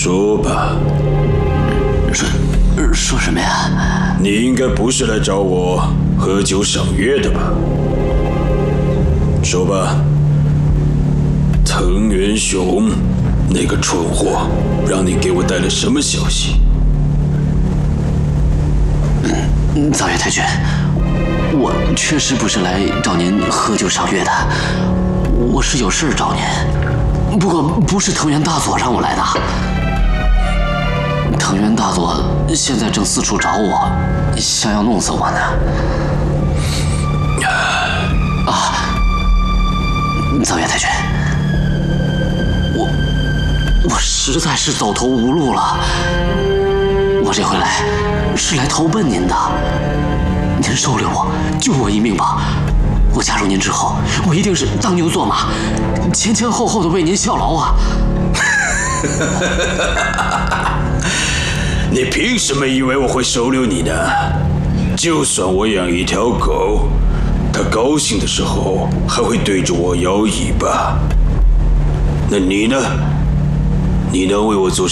说吧。 说什么呀？ 你应该不是来找我喝酒赏月的吧？说吧。藤原雄那个蠢货，让你给我带了什么消息？ 藏月太君，我确实不是来找您喝酒赏月的，我是有事找您。不过不是藤原大佐让我来的，藤原大佐现在正四处找我，想要弄死我呢。藏月太君，我实在是走投无路了。我这回来是来投奔您的，您收留我，救我一命吧。我加入您之后，我一定是当牛做马，前前后后的为您效劳啊。 你凭什么以为我会收留你呢？就算我养一条狗，它高兴的时候还会对着我摇尾巴。那你呢？你能为我做